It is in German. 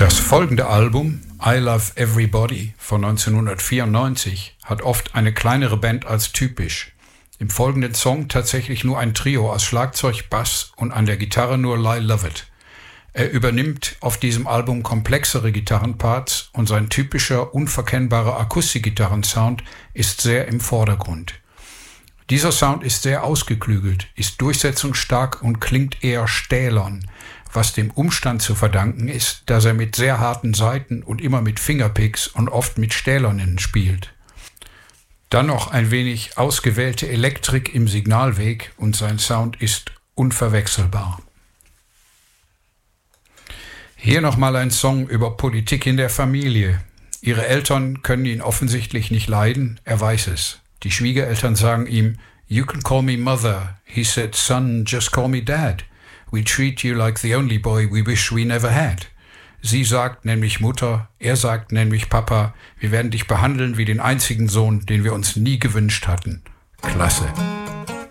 Das folgende Album, I Love Everybody von 1994, hat oft eine kleinere Band als typisch. Im folgenden Song tatsächlich nur ein Trio aus Schlagzeug, Bass und an der Gitarre nur Lyle Lovett. Er übernimmt auf diesem Album komplexere Gitarrenparts und sein typischer, unverkennbarer Akustikgitarrensound ist sehr im Vordergrund. Dieser Sound ist sehr ausgeklügelt, ist durchsetzungsstark und klingt eher stählern, was dem Umstand zu verdanken ist, dass er mit sehr harten Saiten und immer mit Fingerpicks und oft mit Stählernen spielt. Dann noch ein wenig ausgewählte Elektrik im Signalweg und sein Sound ist unverwechselbar. Hier nochmal ein Song über Politik in der Familie. Ihre Eltern können ihn offensichtlich nicht leiden, er weiß es. Die Schwiegereltern sagen ihm, "You can call me mother." He said, "Son, just call me dad. We treat you like the only boy we wish we never had." Sie sagt nämlich Mutter, er sagt nämlich Papa, wir werden dich behandeln wie den einzigen Sohn, den wir uns nie gewünscht hatten. Klasse.